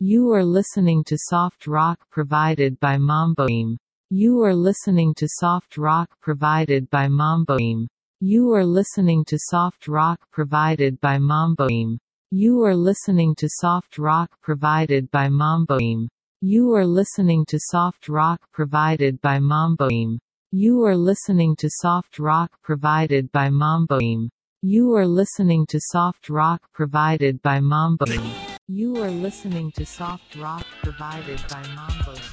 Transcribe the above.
You are listening to soft rock provided by Mamboim. You are listening to soft rock provided by Mamboim. You are listening to soft rock provided by Mamboim. You are listening to soft rock provided by Mamboim. You are listening to soft rock provided by Mamboim. You are listening to soft rock provided by Mamboim. You are listening to soft rock provided by Mamboim. You are listening to soft rock provided by Mamboim.